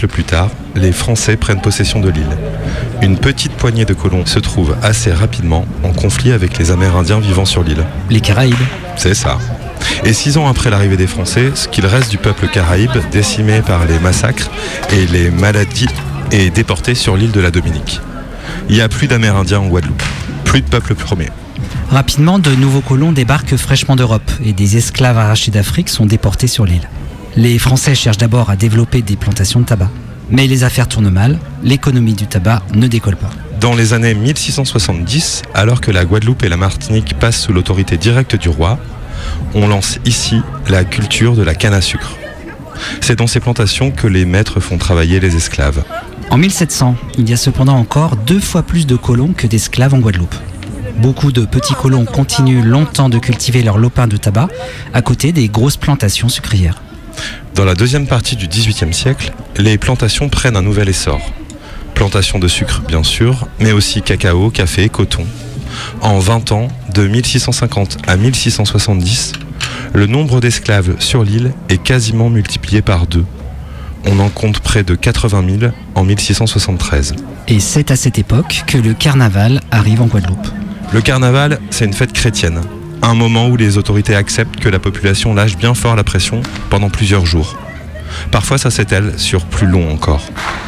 Plus tard, les Français prennent possession de l'île. Une petite poignée de colons se trouve assez rapidement en conflit avec les Amérindiens vivant sur l'île. Les Caraïbes. C'est ça. Et 6 ans après l'arrivée des Français, ce qu'il reste du peuple caraïbe, décimé par les massacres et les maladies, est déporté sur l'île de la Dominique. Il n'y a plus d'Amérindiens en Guadeloupe, plus de peuple premier. Rapidement, de nouveaux colons débarquent fraîchement d'Europe et des esclaves arrachés d'Afrique sont déportés sur l'île. Les Français cherchent d'abord à développer des plantations de tabac. Mais les affaires tournent mal, l'économie du tabac ne décolle pas. Dans les années 1670, alors que la Guadeloupe et la Martinique passent sous l'autorité directe du roi, on lance ici la culture de la canne à sucre. C'est dans ces plantations que les maîtres font travailler les esclaves. En 1700, il y a cependant encore 2 fois plus de colons que d'esclaves en Guadeloupe. Beaucoup de petits colons continuent longtemps de cultiver leur lopin de tabac à côté des grosses plantations sucrières. Dans la deuxième partie du XVIIIe siècle, les plantations prennent un nouvel essor. Plantations de sucre bien sûr, mais aussi cacao, café, coton. En 20 ans, de 1650 à 1670, le nombre d'esclaves sur l'île est quasiment multiplié par 2. On en compte près de 80 000 en 1673. Et c'est à cette époque que le carnaval arrive en Guadeloupe. Le carnaval, c'est une fête chrétienne. Un moment où les autorités acceptent que la population lâche bien fort la pression pendant plusieurs jours. Parfois ça s'étale sur plus long encore.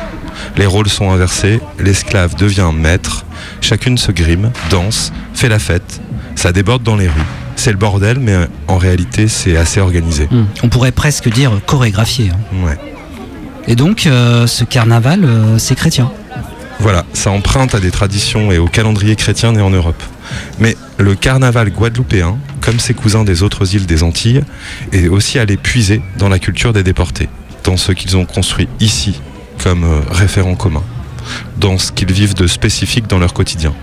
Les rôles sont inversés, l'esclave devient maître, chacune se grime, danse, fait la fête, ça déborde dans les rues. C'est le bordel, mais en réalité c'est assez organisé. On pourrait presque dire chorégraphié. Ouais. Et donc ce carnaval, c'est chrétien. Voilà, ça emprunte à des traditions et au calendrier chrétien né en Europe. Mais le carnaval guadeloupéen, comme ses cousins des autres îles des Antilles, est aussi allé puiser dans la culture des déportés, dans ce qu'ils ont construit ici comme référent commun, dans ce qu'ils vivent de spécifique dans leur quotidien.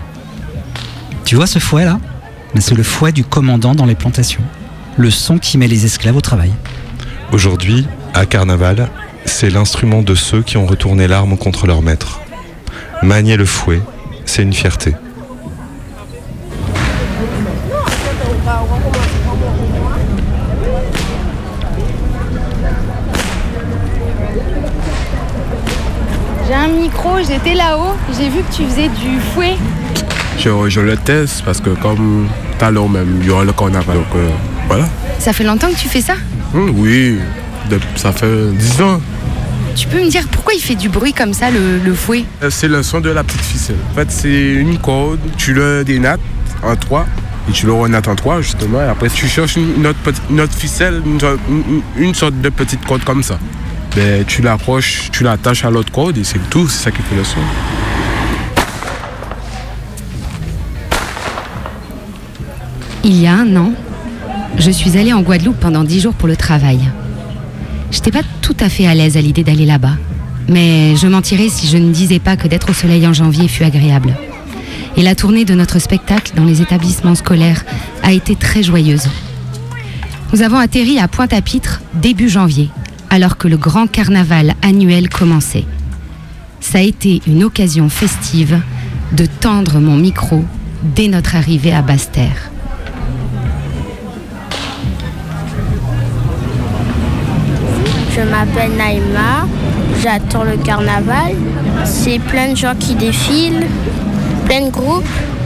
Tu vois ce fouet là ? C'est le fouet du commandant dans les plantations, le son qui met les esclaves au travail. Aujourd'hui, à Carnaval, c'est l'instrument de ceux qui ont retourné l'arme contre leur maître. Manier le fouet, c'est une fierté. J'ai un micro, j'étais là-haut, j'ai vu que tu faisais du fouet. Je le teste parce que comme tout à l'heure même, il y aura le carnaval, donc voilà. Ça fait longtemps que tu fais ça ? Oui, ça fait 10 ans. Tu peux me dire pourquoi il fait du bruit comme ça, le fouet ? C'est le son de la petite ficelle. En fait, c'est une corde, tu le dénattes en 3 et tu le renattes en 3 justement. Et après, tu cherches une autre ficelle, une sorte de petite corde comme ça. Ben, tu l'accroches, tu l'attaches à l'autre corde et c'est tout, c'est ça qui fait le son. Il y a 1 an, je suis allée en Guadeloupe pendant 10 jours pour le travail. Je n'étais pas tout à fait à l'aise à l'idée d'aller là-bas, mais je mentirais si je ne disais pas que d'être au soleil en janvier fut agréable. Et la tournée de notre spectacle dans les établissements scolaires a été très joyeuse. Nous avons atterri à Pointe-à-Pitre début janvier, alors que le grand carnaval annuel commençait. Ça a été une occasion festive de tendre mon micro dès notre arrivée à Basse-Terre. Je m'appelle Naïma, j'attends le carnaval. C'est plein de gens qui défilent, plein de groupes.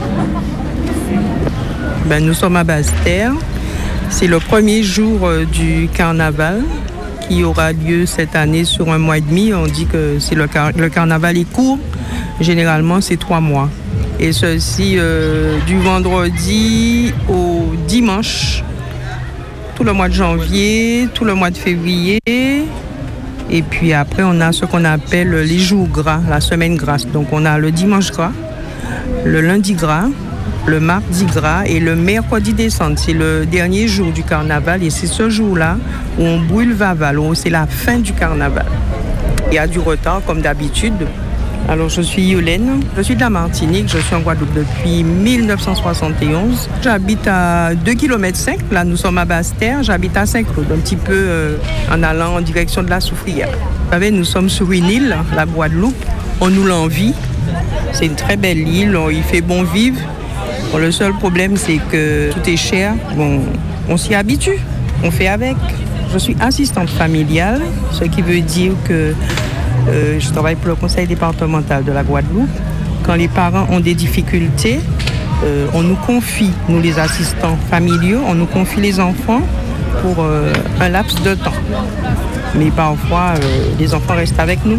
Nous sommes à Basse-Terre. C'est le premier jour du carnaval qui aura lieu cette année sur 1 mois et demi. On dit que le carnaval est court. Généralement, c'est 3 mois. Et ceci du vendredi au dimanche. Tout le mois de janvier, tout le mois de février. Et puis après, on a ce qu'on appelle les jours gras, la semaine grasse. Donc on a le dimanche gras, le lundi gras, le mardi gras et le mercredi descente. C'est le dernier jour du carnaval et c'est ce jour-là où on brûle Vaval, où c'est la fin du carnaval. Il y a du retard comme d'habitude. Alors je suis Yolène, je suis de la Martinique, je suis en Guadeloupe depuis 1971. J'habite à 2,5 km, là nous sommes à Basse-Terre, j'habite à Saint-Claude, un petit peu en allant en direction de la Soufrière. Vous savez, nous sommes sur une île, la Guadeloupe, on nous l'envie, c'est une très belle île, il fait bon vivre. Bon, le seul problème c'est que tout est cher, bon, on s'y habitue, on fait avec. Je suis assistante familiale, ce qui veut dire que Je travaille pour le conseil départemental de la Guadeloupe. Quand les parents ont des difficultés, on nous confie, nous les assistants familiaux, on nous confie les enfants pour un laps de temps. Mais parfois, les enfants restent avec nous.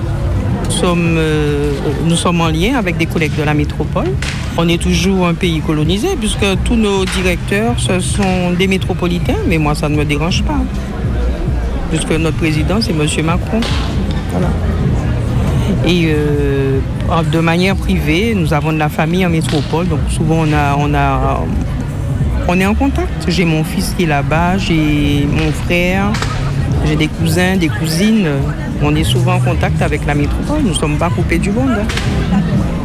Nous sommes en lien avec des collègues de la métropole. On est toujours un pays colonisé puisque tous nos directeurs, ce sont des métropolitains, mais moi, ça ne me dérange pas. Puisque notre président, c'est M. Macron. Voilà. Et de manière privée, nous avons de la famille en métropole, donc souvent on est en contact. J'ai mon fils qui est là-bas, j'ai mon frère, j'ai des cousins, des cousines. On est souvent en contact avec la métropole, nous ne sommes pas coupés du monde.